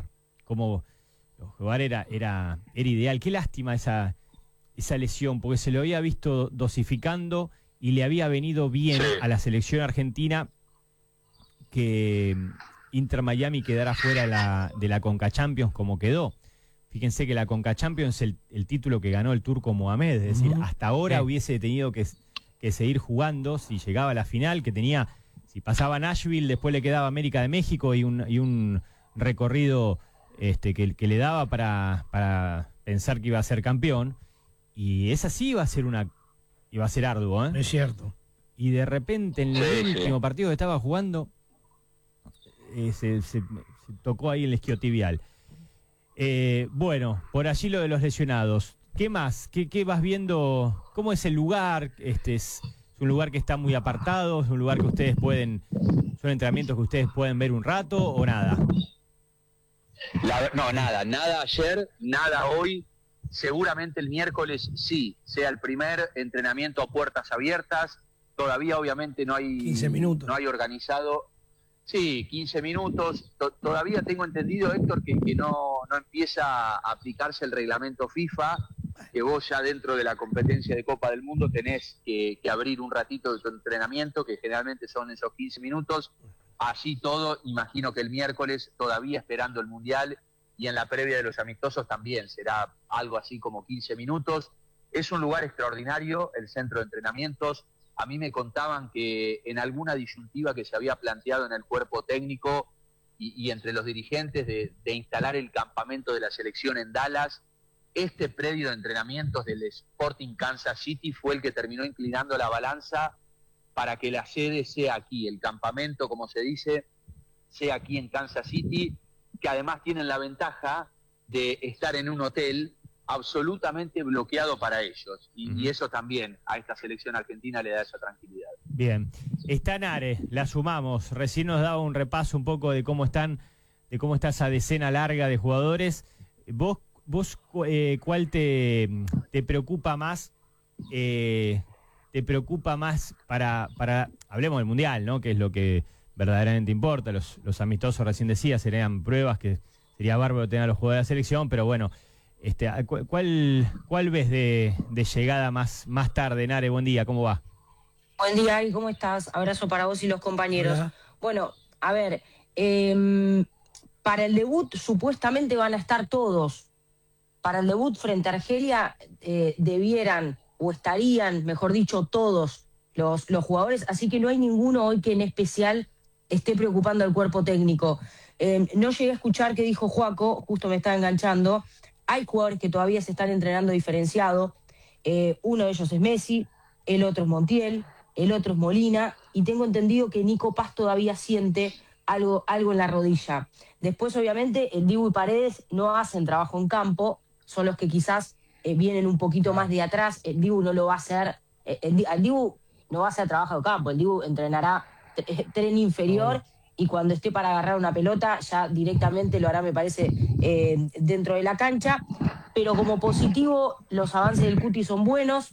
era ideal. Qué lástima esa lesión, porque se lo había visto dosificando y le había venido bien a la selección argentina que Inter Miami quedara fuera de la Conca Champions como quedó. Fíjense que la Conca Champions es el título que ganó el turco Mohamed, es decir, hasta ahora hubiese tenido que seguir jugando si llegaba a la final, que tenía, si pasaba Nashville, después le quedaba América de México y un recorrido que le daba para pensar que iba a ser campeón, y esa sí iba a ser arduo, ¿eh? Es cierto. Y de repente en el último partido que estaba jugando se tocó ahí el isquiotibial. Bueno, por allí lo de los lesionados. ¿Qué más? ¿Qué vas viendo? ¿Cómo es el lugar? ¿Es un lugar que está muy apartado? ¿Es un lugar que ustedes son entrenamientos que ustedes pueden ver un rato o nada? Nada ayer, nada hoy. Seguramente el miércoles sí, sea el primer entrenamiento a puertas abiertas. Todavía obviamente no hay 15 minutos. No hay organizado. Sí, 15 minutos. Todavía tengo entendido, Héctor, que no empieza a aplicarse el reglamento FIFA, que vos ya dentro de la competencia de Copa del Mundo tenés que abrir un ratito de tu entrenamiento, que generalmente son esos 15 minutos. Así todo, imagino que el miércoles, todavía esperando el Mundial, y en la previa de los amistosos también será algo así como 15 minutos. Es un lugar extraordinario, el centro de entrenamientos. A mí me contaban que en alguna disyuntiva que se había planteado en el cuerpo técnico y entre los dirigentes de instalar el campamento de la selección en Dallas, este predio de entrenamientos del Sporting Kansas City fue el que terminó inclinando la balanza para que la sede sea aquí, el campamento, como se dice, sea aquí en Kansas City, que además tienen la ventaja de estar en un hotel absolutamente bloqueado para ellos, y eso también a esta selección argentina le da esa tranquilidad. Bien, está Nare, la sumamos, recién nos daba un repaso un poco de cómo está esa decena larga de jugadores. Vos ¿cuál te preocupa más? ¿Te preocupa más para hablemos del Mundial, ¿no? Que es lo que verdaderamente importa? Los amistosos, recién decía, serían pruebas, que sería bárbaro tener a los jugadores de la selección, pero bueno, ¿cuál ves de llegada más tarde, Nare? Buen día, ¿cómo va? Buen día, Ari, ¿cómo estás? Abrazo para vos y los compañeros. Hola. Bueno, a ver, para el debut supuestamente van a estar todos. Para el debut frente a Argelia debieran, o estarían, mejor dicho, todos los jugadores, así que no hay ninguno hoy que en especial esté preocupando al cuerpo técnico. No llegué a escuchar qué dijo Joaco, justo me estaba enganchando. Hay jugadores que todavía se están entrenando diferenciado. Uno de ellos es Messi, el otro es Montiel, el otro es Molina, y tengo entendido que Nico Paz todavía siente algo en la rodilla. Después, obviamente, el Dibu y Paredes no hacen trabajo en campo, son los que quizás vienen un poquito más de atrás. El Dibu no lo va a hacer, el Dibu no va a hacer trabajo de campo, el Dibu entrenará tren inferior, y cuando esté para agarrar una pelota ya directamente lo hará, me parece, dentro de la cancha. Pero como positivo, los avances del Cuti son buenos,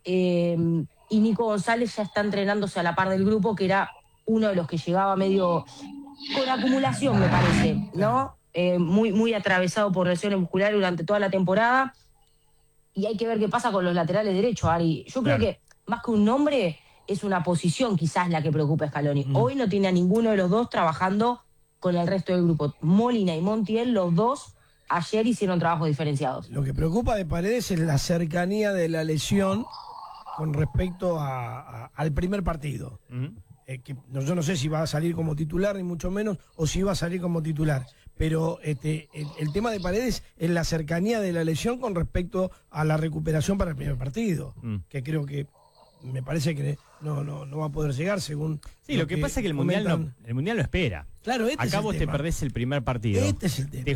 y Nico González ya está entrenándose a la par del grupo, que era uno de los que llegaba medio con acumulación, me parece, ¿no? Muy atravesado por lesiones musculares durante toda la temporada, y hay que ver qué pasa con los laterales derechos, Ari. Yo creo que más que un nombre, es una posición quizás la que preocupa a Scaloni. Hoy no tiene a ninguno de los dos trabajando con el resto del grupo. Molina y Montiel, los dos, ayer hicieron trabajos diferenciados. Lo que preocupa de Paredes es la cercanía de la lesión con respecto al primer partido. Yo no sé si va a salir como titular, ni mucho menos, o si va a salir como titular. Pero el tema de Paredes es la cercanía de la lesión con respecto a la recuperación para el primer partido, que creo que me parece que no va a poder llegar según. Sí, lo que pasa es que el Mundial lo espera. Claro, acá vos te perdés el primer partido. Este es el tema.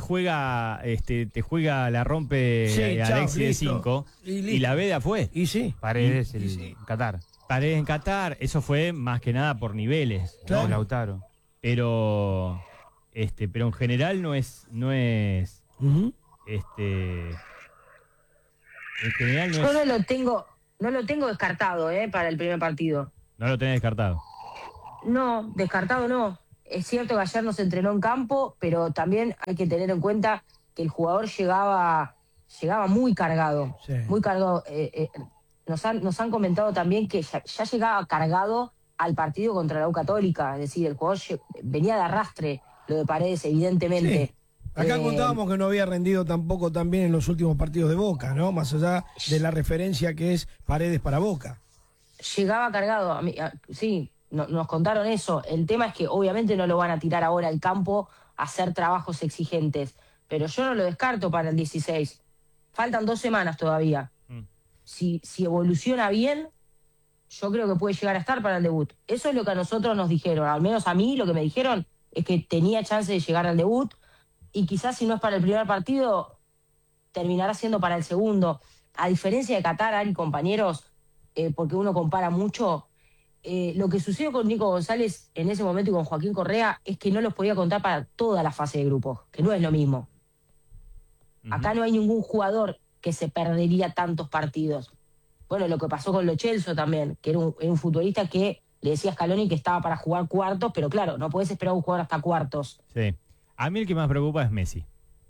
Te juega, la rompe Alexis de 5 y la Veda fue. Y sí. Paredes en Qatar. Paredes en Qatar, eso fue más que nada por niveles. Claro. Lautaro. Pero en general no es En general Yo no lo tengo descartado, para el primer partido. No lo tenés descartado. No, descartado no. Es cierto que ayer no se entrenó en campo, pero también hay que tener en cuenta que el jugador llegaba muy cargado. Sí. Muy cargado. Nos han comentado también que ya llegaba cargado al partido contra la U Católica. Es decir, el jugador venía de arrastre, lo de Paredes, evidentemente. Sí. Acá contábamos que no había rendido tampoco tan bien en los últimos partidos de Boca, ¿no? Más allá de la referencia que es Paredes para Boca. Llegaba cargado, sí, nos contaron eso. El tema es que obviamente no lo van a tirar ahora al campo a hacer trabajos exigentes, pero yo no lo descarto para el 16. Faltan 2 semanas todavía. Si evoluciona bien, yo creo que puede llegar a estar para el debut. Eso es lo que a nosotros nos dijeron, al menos a mí lo que me dijeron es que tenía chance de llegar al debut y quizás si no es para el primer partido, terminará siendo para el segundo. A diferencia de Qatar, Ari, compañeros, porque uno compara mucho, lo que sucedió con Nico González en ese momento y con Joaquín Correa es que no los podía contar para toda la fase de grupos, que no es lo mismo. Acá no hay ningún jugador que se perdería tantos partidos. Bueno, lo que pasó con Lo Celso también, que era un futbolista que le decía a Scaloni que estaba para jugar cuartos, pero claro, no podés esperar a un jugador hasta cuartos. Sí. A mí el que más preocupa es Messi.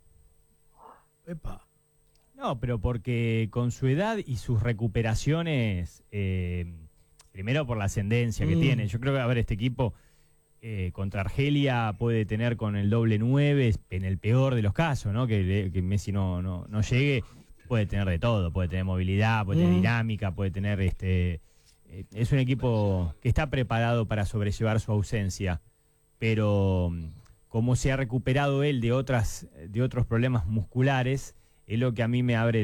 Epa. No, pero porque con su edad y sus recuperaciones, primero por la ascendencia que tiene, yo creo que, a ver, este equipo contra Argelia puede tener con el doble 9, en el peor de los casos, ¿no? Que Messi no llegue, puede tener de todo, puede tener movilidad, puede tener dinámica, puede tener es un equipo que está preparado para sobrellevar su ausencia, pero como se ha recuperado él de otros problemas musculares, es lo que a mí me abre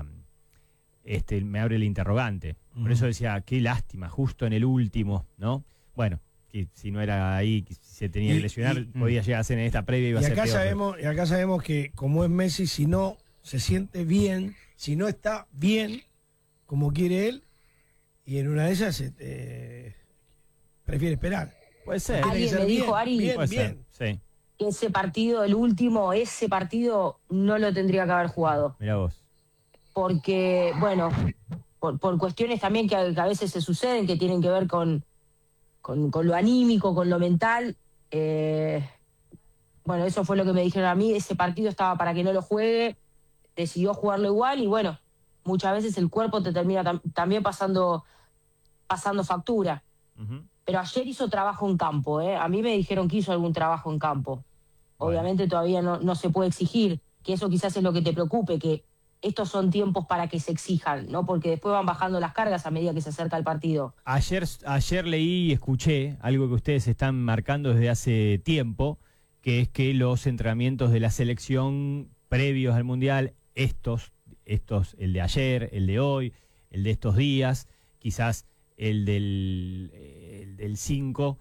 el interrogante. Por eso decía, qué lástima, justo en el último, ¿no? Bueno, que si no era ahí, que si se tenía que lesionar, podía llegar a ser en esta previa y iba a ser peor. Y acá sabemos que como es Messi, si no se siente bien, si no está bien como quiere él, y en una de esas prefiere esperar. Puede ser. Alguien me dijo, Ari, bien. Sí. que ese partido, el último, ese partido no lo tendría que haber jugado. Mirá vos. Porque, bueno, por cuestiones también que a veces se suceden, que tienen que ver con lo anímico, con lo mental. Bueno, eso fue lo que me dijeron a mí. Ese partido estaba para que no lo juegue, decidió jugarlo igual y bueno, muchas veces el cuerpo te termina también pasando factura. Pero ayer hizo trabajo en campo, A mí me dijeron que hizo algún trabajo en campo. Obviamente todavía no se puede exigir, que eso quizás es lo que te preocupe, que estos son tiempos para que se exijan, ¿no? Porque después van bajando las cargas a medida que se acerca el partido. Ayer leí y escuché algo que ustedes están marcando desde hace tiempo, que es que los entrenamientos de la selección previos al Mundial, estos, el de ayer, el de hoy, el de estos días, quizás el del 5,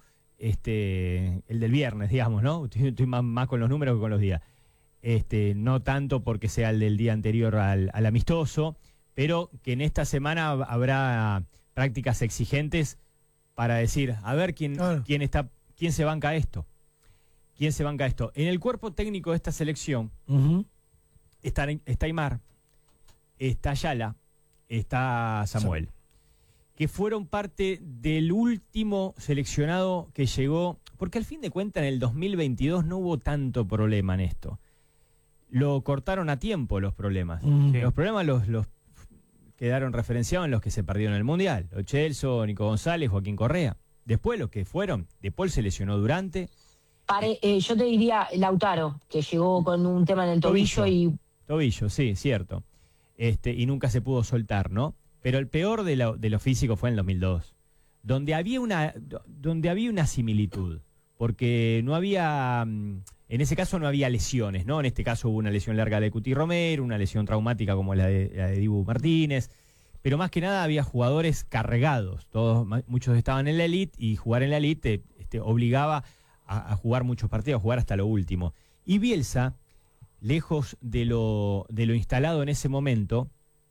el del viernes, digamos, ¿no? Estoy más con los números que con los días. No tanto porque sea el del día anterior al amistoso, pero que en esta semana habrá prácticas exigentes para decir, a ver quién se banca esto. ¿Quién se banca esto? En el cuerpo técnico de esta selección está Aimar, está Ayala, está Samuel, que fueron parte del último seleccionado que llegó, porque al fin de cuentas en el 2022 no hubo tanto problema en esto. Lo cortaron a tiempo los problemas. Los problemas los quedaron referenciados en los que se perdieron en el Mundial. Lo Celso, Nico González, Joaquín Correa. Después los que fueron, De Paul se lesionó durante. Yo te diría Lautaro, que llegó con un tema en el tobillo y... Tobillo, sí, cierto. Y nunca se pudo soltar, ¿no? Pero el peor de lo físico fue en el 2002, donde había una similitud, porque no había, en ese caso no había lesiones, ¿no? En este caso hubo una lesión larga de Cuti Romero, una lesión traumática como la de Dibu Martínez, pero más que nada había jugadores cargados, muchos estaban en la elite y jugar en la elite obligaba a jugar muchos partidos, a jugar hasta lo último. Y Bielsa, lejos de lo instalado en ese momento,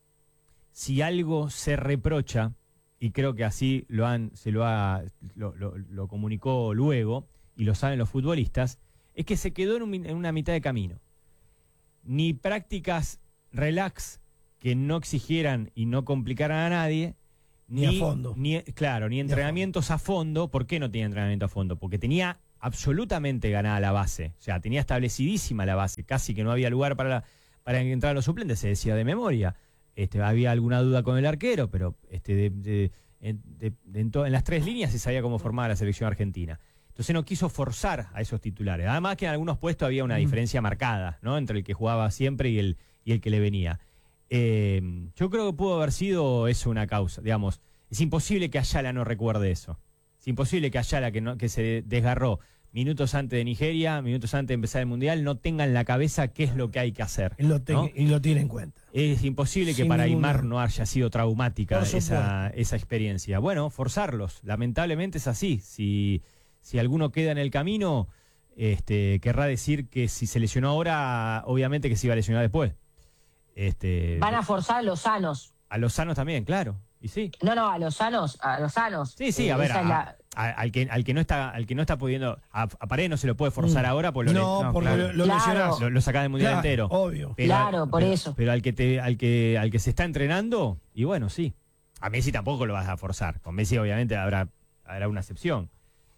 si algo se reprocha, y creo que así lo comunicó luego, y lo saben los futbolistas, es que se quedó en una mitad de camino. Ni prácticas relax que no exigieran y no complicaran a nadie. Ni a fondo. Ni entrenamientos a fondo. ¿Por qué no tenía entrenamiento a fondo? Porque tenía absolutamente ganada la base. O sea, tenía establecidísima la base. Casi que no había lugar para entrar a los suplentes, se decía de memoria. Había alguna duda con el arquero, pero en las 3 líneas se sabía cómo formaba la selección argentina. Entonces no quiso forzar a esos titulares. Además que en algunos puestos había una diferencia marcada, ¿no? Entre el que jugaba siempre y el que le venía. Yo creo que pudo haber sido eso una causa. Digamos, es imposible que Ayala no recuerde eso. Es imposible que Ayala, que se desgarró minutos antes de Nigeria, minutos antes de empezar el Mundial, no tenga en la cabeza qué es lo que hay que hacer. Y lo tiene en cuenta. Es imposible que para Aimar no haya sido traumática esa experiencia. Bueno, forzarlos. Lamentablemente es así. Si alguno queda en el camino, querrá decir que si se lesionó ahora, obviamente que se iba a lesionar después. Van a forzar a los sanos. A los sanos también, claro. ¿Y sí? No, a los sanos. Sí, a ver, al que no está pudiendo, a Paredes no se lo puede forzar ahora porque lo lesionás. Lo sacás del Mundial entero. Obvio. Por eso. Pero al que se está entrenando, y bueno, sí. A Messi tampoco lo vas a forzar. Con Messi obviamente habrá una excepción.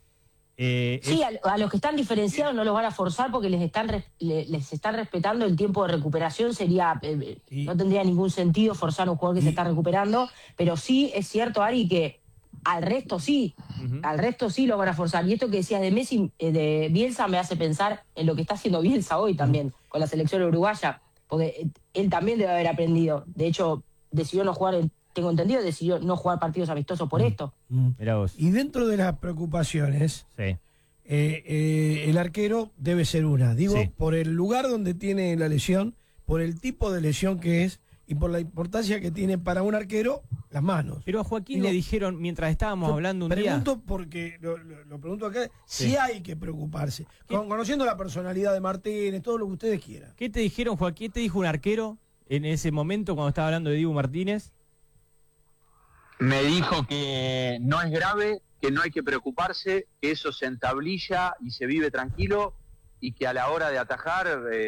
Sí, a los que están diferenciados no los van a forzar porque les están respetando el tiempo de recuperación. No tendría ningún sentido forzar a un jugador que se está recuperando, pero sí es cierto, Ari, que al resto sí lo van a forzar. Y esto que decías de Messi, de Bielsa, me hace pensar en lo que está haciendo Bielsa hoy también con la selección uruguaya, porque él también debe haber aprendido. De hecho, decidió no jugar partidos amistosos por esto. Mirá vos. Y dentro de las preocupaciones, el arquero debe ser una. Digo, por el lugar donde tiene la lesión, por el tipo de lesión que es y por la importancia que tiene para un arquero las manos. Pero a Joaquín le dijeron, mientras estábamos hablando un día... Porque lo pregunto acá, si hay que preocuparse. Conociendo la personalidad de Martínez, todo lo que ustedes quieran. ¿Qué te dijeron, Joaquín? ¿Qué te dijo un arquero en ese momento cuando estaba hablando de Dibu Martínez? Me dijo que no es grave, que no hay que preocuparse, que eso se entablilla y se vive tranquilo y que a la hora de atajar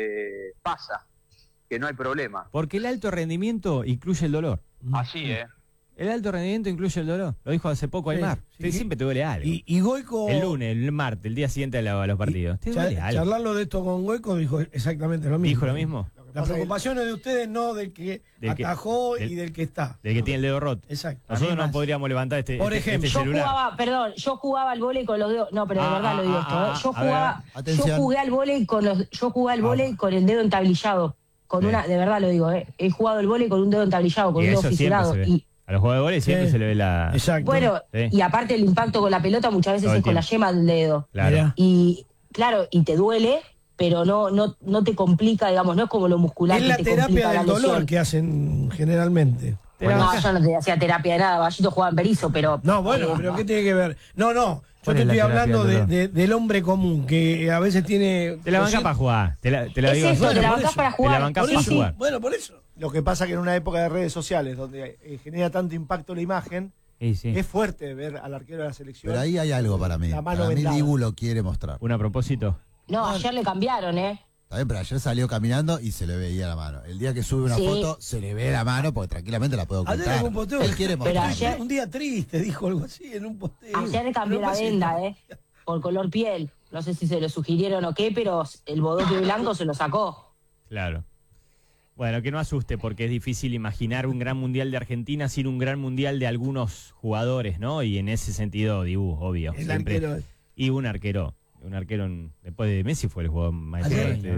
pasa, que no hay problema. Porque el alto rendimiento incluye el dolor. Así, El alto rendimiento incluye el dolor. Lo dijo hace poco Aimar. Siempre te duele algo. Y Goico... El lunes, el martes, el día siguiente a los partidos. ¿Te duele algo? Charlarlo de esto con Goico dijo exactamente lo mismo. ¿Dijo lo mismo? La preocupación es de ustedes, no del que atajó y del que está. Del que tiene el dedo roto. Exacto. Nosotros no podríamos levantar Por ejemplo, celular. Yo jugaba al vóley con los dedos. No, pero de verdad lo digo esto. Yo jugué al vóley con el dedo entablillado. De verdad lo digo. He jugado al vóley con un dedo entablillado, con un dedo fisurado. A los jugadores de vóley siempre se le ve la... Exacto. Bueno, y aparte el impacto con la pelota muchas veces es con la yema del dedo. Claro. Y te duele, pero no te complica, digamos, no es como lo muscular. Es que la te terapia complica del dolor que hacen generalmente. No, yo no te hacía terapia de nada, Vallito jugaba en Berizo, pero... No, bueno, pero ¿qué tiene que ver? No, yo te estoy hablando del hombre común, que a veces tiene... Te la bancás para jugar. Te la digo, te la bancás para jugar. Te la bancás para jugar. Bueno, por eso. Lo que pasa que en una época de redes sociales, donde genera tanto impacto la imagen, es fuerte ver al arquero de la selección. Pero ahí hay algo para mí. Para mí Dibu lo quiere mostrar. ¿Un a propósito? No, ayer le cambiaron, Está bien, pero ayer salió caminando y se le veía la mano. El día que sube una foto, se le ve la mano porque tranquilamente la puede ocultar. Él quiere mostrar. Un día triste, dijo algo así en un posteo. Ayer le cambió la venda, por color piel. No sé si se lo sugirieron o qué, pero el bodoque blanco se lo sacó. Claro. Bueno, que no asuste porque es difícil imaginar un gran mundial de Argentina sin un gran mundial de algunos jugadores, ¿no? Y en ese sentido, Dibu, obvio. Siempre. Y un arquero. Después de Messi fue el jugador maestro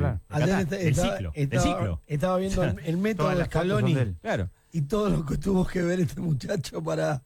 del ciclo. Estaba viendo el método de Scaloni. Claro. Y todo lo que tuvo que ver este muchacho para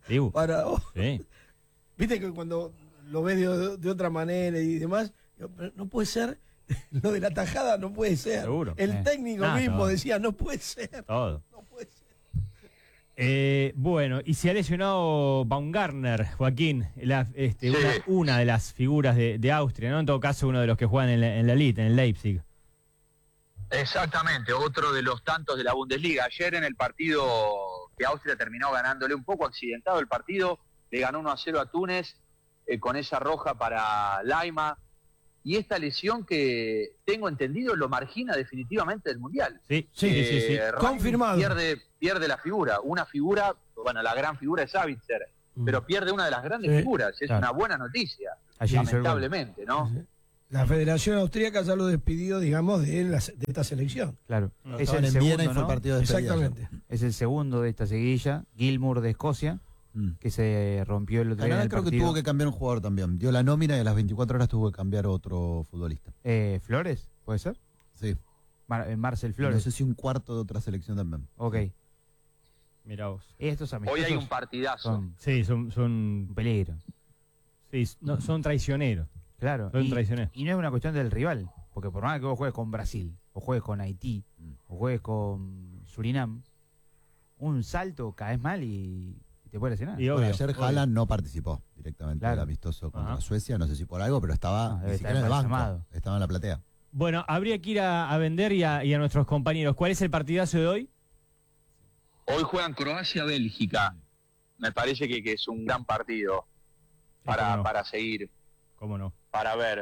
viste que cuando lo ves de otra manera y demás, no puede ser, lo de la tajada no puede ser. Seguro. El técnico mismo decía, no puede ser. Todo. No puede ser. Bueno, y se ha lesionado Baumgartner, Joaquín, una de las figuras de Austria, ¿no? En todo caso, uno de los que juegan en la Elite, en el Leipzig. Exactamente, otro de los tantos de la Bundesliga. Ayer en el partido que Austria terminó ganándole, un poco accidentado el partido, le ganó 1-0 a Túnez, con esa roja para Laima. y esta lesión que tengo entendido lo margina definitivamente del Mundial. Sí. Rangnick Confirmado. Pierde la figura, una figura, bueno, la gran figura es Savitzer, pero pierde una de las grandes figuras, es una buena noticia, lamentablemente, ¿no? La Federación Austríaca ya lo despidió, digamos, de esta selección. Claro. Es Estaban el en Viena segundo, y fue ¿no? partido de despedida. Exactamente. Es el segundo de esta seguidilla. Gilmour de Escocia, que se rompió el otro día en Canadá el creo que partido. tuvo que cambiar un jugador también. Dio la nómina y a las 24 horas tuvo que cambiar otro futbolista. ¿Flores? ¿Puede ser? Sí. Marcel No Flores. sé si un cuarto de otra selección también. Ok. Mirá vos. Estos amistosos Hoy hay un partidazo. Son un peligro. Sí, no, son traicioneros. Claro. Son traicioneros. Y no es una cuestión del rival. Porque por más que vos juegues con Brasil, o juegues con Haití, o juegues con Surinam, un salto caes mal y te puede lesionar. Bueno, ayer Haaland no participó directamente Claro. del amistoso contra Ajá. Suecia, no sé si por algo, pero estaba debe ni estar siquiera en el banco, embalsamado. estaba en la platea. Bueno, habría que ir a vender y a nuestros compañeros. ¿Cuál es el partidazo de hoy? Hoy juegan Croacia-Bélgica. Me parece que es un gran partido para seguir, ¿Cómo no? para ver.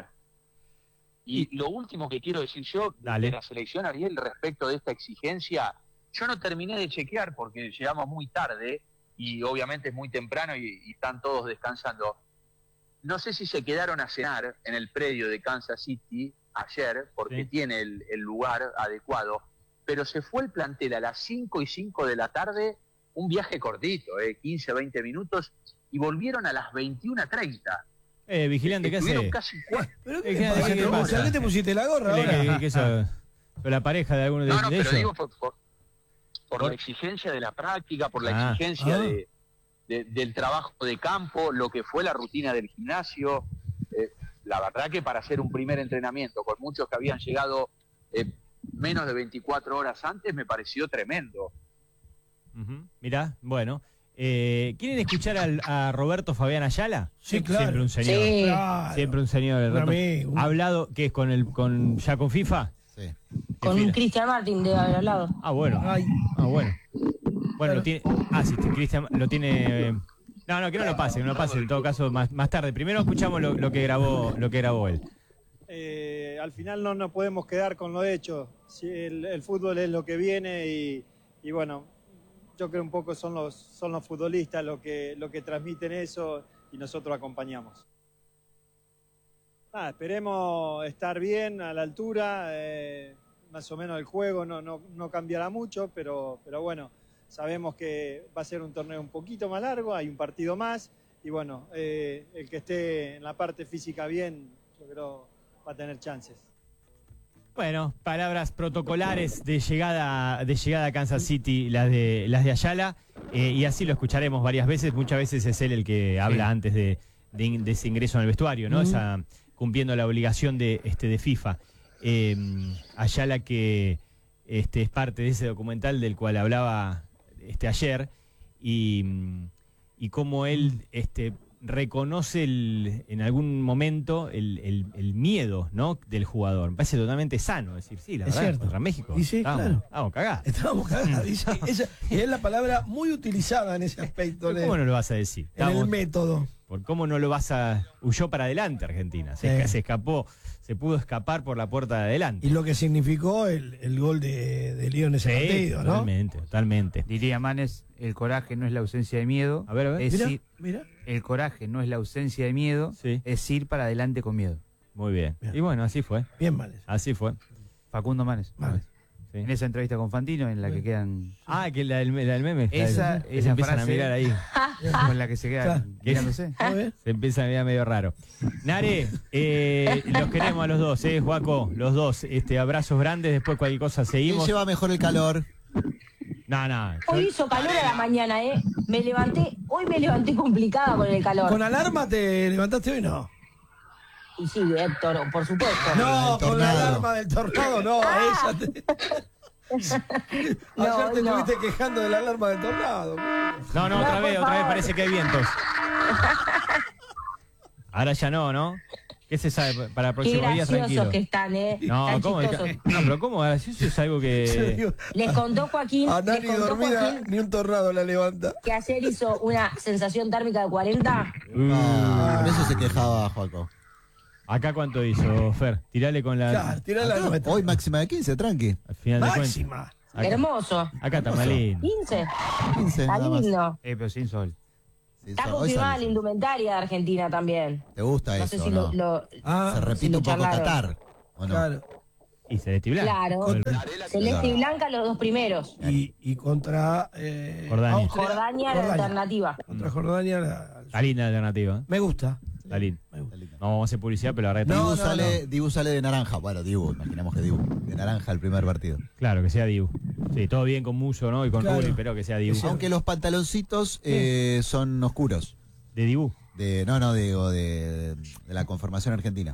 Y lo último que quiero decir yo de la selección, Ariel, respecto de esta exigencia, yo no terminé de chequear porque llegamos muy tarde y obviamente es muy temprano y están todos descansando. No sé si se quedaron a cenar en el predio de Kansas City ayer, porque tiene el lugar adecuado, pero se fue el plantel a las 5:05 de la tarde, un viaje cortito, 15, 20 minutos, y volvieron a las 21:30. Vigilante, ¿qué hace? Estuvieron casi ¿Pero ¿Qué qué pasa? pasa? ¿Por qué te pusiste la gorra ahora? ¿Qué sos? ¿La pareja de alguno de, No, de pero ellos? digo por la exigencia de la práctica, por la exigencia del trabajo de campo, lo que fue la rutina del gimnasio. La verdad que para hacer un primer entrenamiento con muchos que habían llegado menos de 24 horas antes me pareció tremendo. Mirá, bueno. ¿Quieren escuchar a Roberto Fabián Ayala? Sí, claro. Siempre un señor. Sí. Claro. Siempre un señor. Un amigo. ¿Ha hablado qué es ya con FIFA? Sí. Con Cristian Martin debe haber hablado. Ah, bueno. Bueno. Bueno, lo tiene. Sí, Cristian lo tiene. No, que no lo pase, en todo caso más tarde. Primero escuchamos lo que grabó él. Al final no nos podemos quedar con lo hecho. Si el fútbol es lo que viene y bueno, yo creo un poco son los futbolistas lo que transmiten eso y nosotros acompañamos. Esperemos estar bien a la altura, más o menos el juego no cambiará mucho, pero bueno, sabemos que va a ser un torneo un poquito más largo, hay un partido más y bueno, el que esté en la parte física bien, yo creo va a tener chances. Bueno, palabras protocolares de llegada a Kansas City, las de Ayala, y así lo escucharemos varias veces. Muchas veces es él el que habla antes de ese ingreso en el vestuario, ¿no? Cumpliendo la obligación de FIFA. Ayala que es parte de ese documental del cual hablaba ayer y cómo él reconoce en algún momento el miedo, ¿no?, del jugador. Me parece totalmente sano decir, sí, la verdad, cierto. contra México Y sí, claro. estábamos cagados. Estábamos cagados. Y es la palabra muy utilizada en ese aspecto. ¿Cómo no lo vas a decir? En el método. ¿Por cómo no lo vas a...? Huyó para adelante Argentina. Se escapó, se pudo escapar por la puerta de adelante. Y lo que significó el gol de Lío en ese partido, ¿no? Totalmente. Diría Manes, el coraje no es la ausencia de miedo. A ver. Mira. El coraje no es la ausencia de miedo, es ir para adelante con miedo. Muy bien. Y bueno, así fue. Bien, Manes. Así fue. Facundo Manes. Sí. En esa entrevista con Fantino, en la que quedan... que la del meme. Esa se empiezan frase a mirar ahí. Con la que se quedan mirándose. Se empieza a mirar medio raro. Nare, los queremos a los dos, Juaco, los dos. Abrazos grandes, después cualquier cosa seguimos. ¿Quién lleva mejor el calor? No. Hoy hizo calor a la mañana, Hoy me levanté complicada con el calor. ¿Con alarma te levantaste hoy? No. Y sí, Héctor, por supuesto. No, con la alarma del tornado, no. Ayer te estuviste quejando de la alarma del tornado. No, otra vez parece que hay vientos. Ahora ya no. ¿Qué se sabe para el próximo día? Tranquilo. Que están, No, tan ¿cómo? Pero ¿cómo gracioso es algo que...? Les contó Joaquín. A nadie dormida, ni un tornado la levanta. Que ayer hizo una sensación térmica de 40. Con eso se quejaba Joaco. ¿Acá cuánto hizo, Fer? Tirale con la... Claro, tirale la nuestra. Hoy máxima de 15, tranqui. Al final de Máxima. cuentas. Acá- Hermoso. Acá está Malín. 15. 15, Está nada más. lindo. Pero sin sol. Sí, Está hoy confirmada sale. la indumentaria de Argentina también. ¿Te gusta No eso? sé si no? Se repite si lo un poco charlaron. Qatar. ¿O no? Claro. Y Celeste y Blanca. Claro. Celeste y Blanca los dos primeros. Y contra Jordania. Austria. Jordania la alternativa. Contra Jordania Está linda la alternativa. me gusta. Está linda. No vamos a hacer publicidad, pero la verdad está Dibu sale de naranja. Bueno, Dibu, imaginamos que Dibu. De naranja el primer partido. Claro, que sea Dibu. Sí, todo bien con Muso, ¿no? Y con Claro. Rulli, pero que sea Dibu. Aunque los pantaloncitos son oscuros. ¿De Dibu? No, digo, de la conformación argentina.